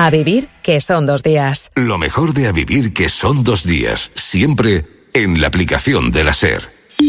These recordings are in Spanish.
A vivir, que son 2 días. Lo mejor de A vivir, que son 2 días. Siempre en la aplicación de la SER.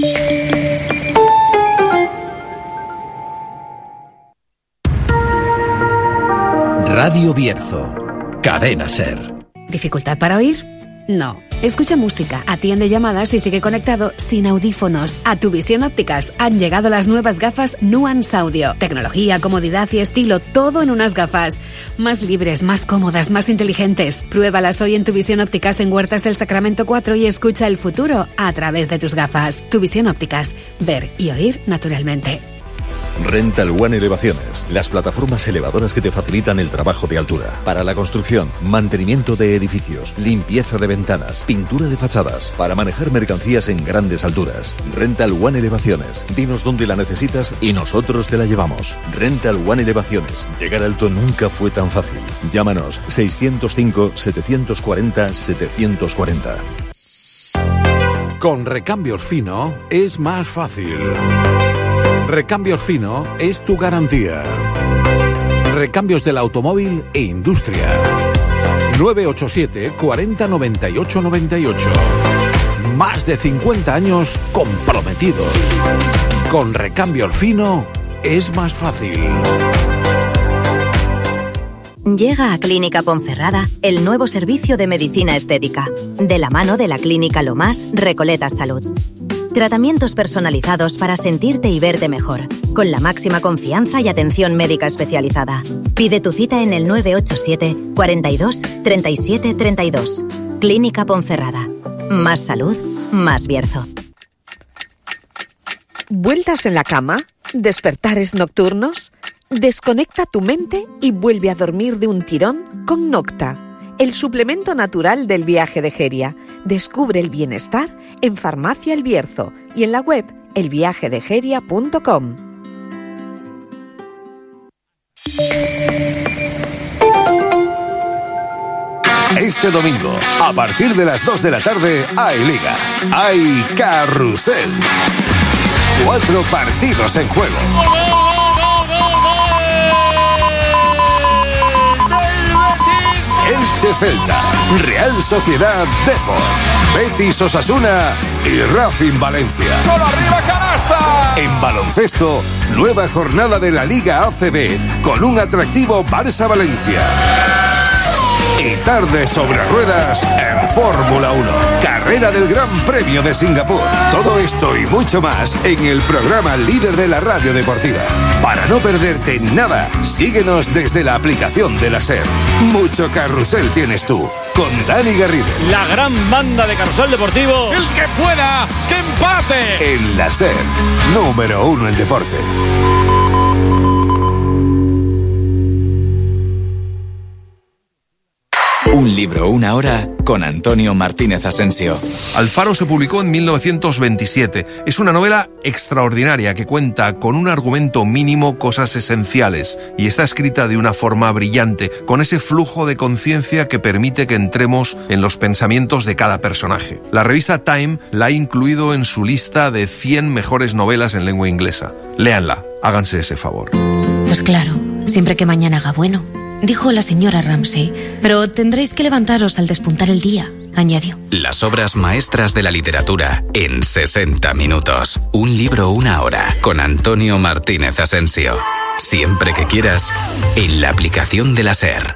Radio Bierzo. Cadena SER. ¿Dificultad para oír? No. Escucha música, atiende llamadas y sigue conectado sin audífonos. A Tu Visión Ópticas han llegado las nuevas gafas Nuance Audio. Tecnología, comodidad y estilo, todo en unas gafas. Más libres, más cómodas, más inteligentes. Pruébalas hoy en Tu Visión Ópticas en Huertas del Sacramento 4 y escucha el futuro a través de tus gafas. Tu Visión Ópticas. Ver y oír naturalmente. Rental One Elevaciones, las plataformas elevadoras que te facilitan el trabajo de altura. Para la construcción, mantenimiento de edificios, limpieza de ventanas, pintura de fachadas, para manejar mercancías en grandes alturas. Rental One Elevaciones, dinos dónde la necesitas y nosotros te la llevamos. Rental One Elevaciones, llegar alto nunca fue tan fácil. Llámanos 605-740-740. Con Recambios Fino es más fácil. Recambios Fino es tu garantía. Recambios del automóvil e industria. 987 40 98 98. Más de 50 años comprometidos. Con Recambios Fino es más fácil. Llega a Clínica Ponferrada el nuevo servicio de medicina estética, de la mano de la Clínica Lomás Recoletas Salud. Tratamientos personalizados para sentirte y verte mejor, con la máxima confianza y atención médica especializada. Pide tu cita en el 987 42 37 32. Clínica Ponferrada. Más salud, más Bierzo. ¿Vueltas en la cama? ¿Despertares nocturnos? Desconecta tu mente y vuelve a dormir de un tirón con Nocta, el suplemento natural del viaje de Geria. Descubre el bienestar en Farmacia El Bierzo y en la web elviajedegeria.com. Este domingo, a partir de las 2 de la tarde, hay Liga. Hay Carrusel. 4 partidos en juego. Elche Celta, Real Sociedad Depor, Betis Osasuna y Racing Valencia. ¡Solo arriba, canasta! En baloncesto, nueva jornada de la Liga ACB con un atractivo Barça Valencia. Y tarde sobre ruedas en Fórmula 1. Carrera del Gran Premio de Singapur. Todo esto y mucho más en el programa líder de la radio deportiva. Para no perderte nada, síguenos desde la aplicación de la SER. Mucho carrusel tienes tú, con Dani Garrido. La gran banda de Carrusel Deportivo. ¡El que pueda, que empate! En la SER, número 1 en deporte. Un libro, una hora, con Antonio Martínez Asensio. Alfaro se publicó en 1927. Es una novela extraordinaria que cuenta con un argumento mínimo cosas esenciales y está escrita de una forma brillante, con ese flujo de conciencia que permite que entremos en los pensamientos de cada personaje. La revista Time la ha incluido en su lista de 100 mejores novelas en lengua inglesa. Léanla, háganse ese favor. Pues claro, siempre que mañana haga bueno, dijo la señora Ramsay, pero tendréis que levantaros al despuntar el día, añadió. Las obras maestras de la literatura en 60 minutos. Un libro, una hora, con Antonio Martínez Asensio. Siempre que quieras, en la aplicación de la SER.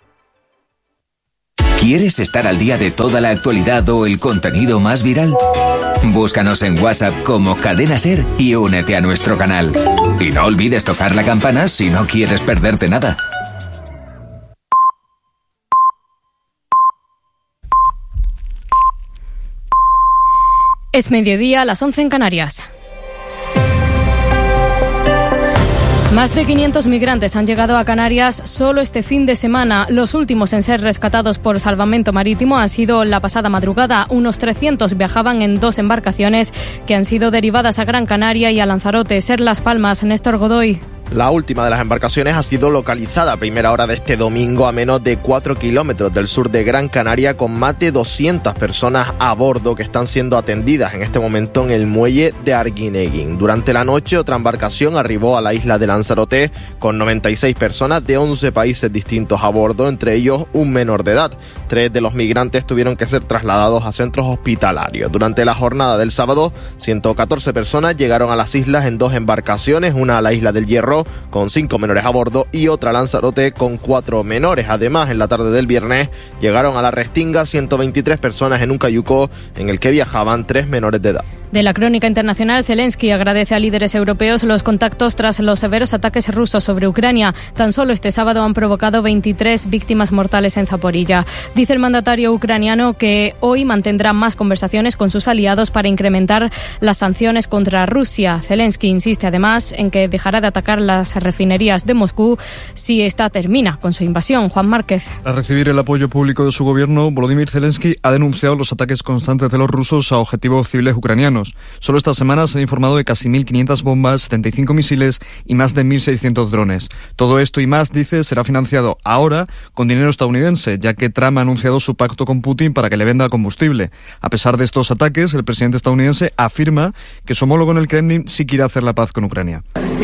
¿Quieres estar al día de toda la actualidad o el contenido más viral? Búscanos en WhatsApp como Cadena SER y únete a nuestro canal. Y no olvides tocar la campana si no quieres perderte nada. Es mediodía, a las 11 en Canarias. Más de 500 migrantes han llegado a Canarias solo este fin de semana. Los últimos en ser rescatados por salvamento marítimo han sido la pasada madrugada. Unos 300 viajaban en 2 embarcaciones que han sido derivadas a Gran Canaria y a Lanzarote. Ser Las Palmas. Néstor Godoy. La última de las embarcaciones ha sido localizada a primera hora de este domingo a menos de 4 kilómetros del sur de Gran Canaria, con más de 200 personas a bordo que están siendo atendidas en este momento en el muelle de Arguineguín. Durante la noche, otra embarcación arribó a la isla de Lanzarote con 96 personas de 11 países distintos a bordo, entre ellos un menor de edad. 3 de los migrantes tuvieron que ser trasladados a centros hospitalarios. Durante la jornada del sábado, 114 personas llegaron a las islas en 2 embarcaciones, una a la isla del Hierro con 5 menores a bordo y otra a Lanzarote con 4 menores. Además, en la tarde del viernes llegaron a la Restinga 123 personas en un cayuco en el que viajaban 3 menores de edad. De la crónica internacional, Zelensky agradece a líderes europeos los contactos tras los severos ataques rusos sobre Ucrania. Tan solo este sábado han provocado 23 víctimas mortales en Zaporilla. Dice el mandatario ucraniano que hoy mantendrá más conversaciones con sus aliados para incrementar las sanciones contra Rusia. Zelensky insiste además en que dejará de atacar las refinerías de Moscú si esta termina con su invasión. Juan Márquez. Al recibir el apoyo público de su gobierno, Volodymyr Zelensky ha denunciado los ataques constantes de los rusos a objetivos civiles ucranianos. Solo esta semana se han informado de casi 1.500 bombas, 75 misiles y más de 1.600 drones. Todo esto y más, dice, será financiado ahora con dinero estadounidense, ya que Trump ha anunciado su pacto con Putin para que le venda combustible. A pesar de estos ataques, el presidente estadounidense afirma que su homólogo en el Kremlin sí quiere hacer la paz con Ucrania.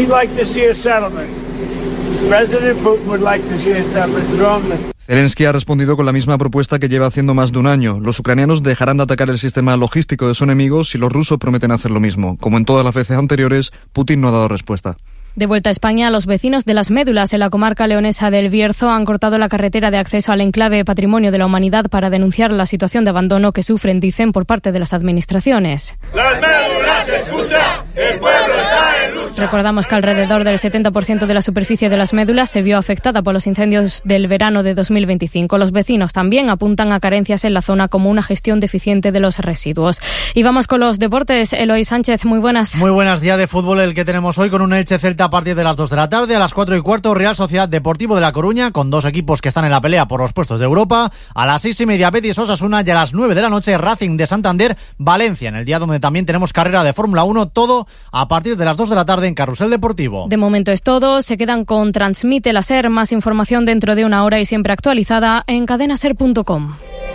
Zelensky ha respondido con la misma propuesta que lleva haciendo más de un año. Los ucranianos dejarán de atacar el sistema logístico de su enemigo si los rusos prometen hacer lo mismo. Como en todas las veces anteriores, Putin no ha dado respuesta. De vuelta a España, los vecinos de Las Médulas, en la comarca leonesa del Bierzo, han cortado la carretera de acceso al enclave Patrimonio de la Humanidad para denunciar la situación de abandono que sufren, dicen, por parte de las administraciones. Las Médulas escucha, el pueblo está en lucha. Recordamos que alrededor del 70% de la superficie de Las Médulas se vio afectada por los incendios del verano de 2025. Los vecinos también apuntan a carencias en la zona, como una gestión deficiente de los residuos. Y vamos con los deportes. Eloy Sánchez, muy buenas. Muy buenas, día de fútbol el que tenemos hoy, con un Elche Celta a partir de las 2 de la tarde. A las 4:15, Real Sociedad Deportivo de La Coruña, con 2 equipos que están en la pelea por los puestos de Europa. A las 6:30, Betis Osasuna, y a las 9 de la noche, Racing de Santander Valencia, en el día donde también tenemos carrera de Fórmula 1, todo a partir de las 2 de la tarde en Carrusel Deportivo. De momento es todo. Se quedan con Transmite la SER. Más información dentro de una hora y siempre actualizada en cadenaser.com.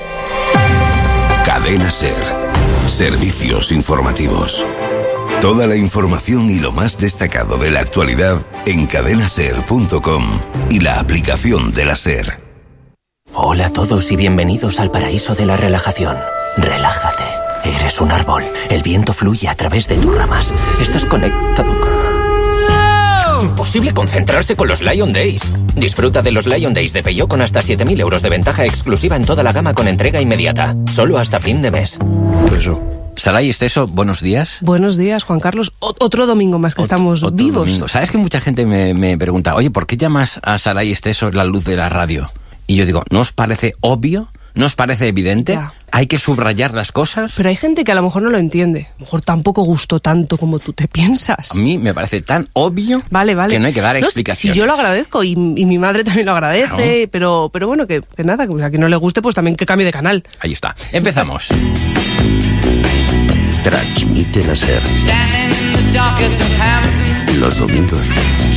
Cadena SER. Servicios informativos. Toda la información y lo más destacado de la actualidad en cadenaser.com y la aplicación de la SER. Hola a todos y bienvenidos al paraíso de la relajación. Relájate. Eres un árbol. El viento fluye a través de tus ramas. Estás conectado. Imposible concentrarse con los Lion Days. Disfruta de los Lion Days de Peugeot con hasta 7.000 euros de ventaja exclusiva en toda la gama con entrega inmediata. Solo hasta fin de mes. Eso. Saray Esteso, buenos días. Buenos días, Juan Carlos. Otro domingo más que estamos vivos. Domingo. ¿Sabes que mucha gente me pregunta, oye, ¿por qué llamas a Saray Esteso la luz de la radio? Y yo digo, ¿no os parece obvio? ¿No os parece evidente? Ya. ¿Hay que subrayar las cosas? Pero hay gente que a lo mejor no lo entiende. A lo mejor tampoco gustó tanto como tú te piensas. A mí me parece tan obvio vale. que no hay que dar explicaciones. Sí, yo lo agradezco y mi madre también lo agradece, claro. pero bueno, que nada, que a quien no le guste, pues también que cambie de canal. Ahí está. Empezamos. Transmite la SER. Los domingos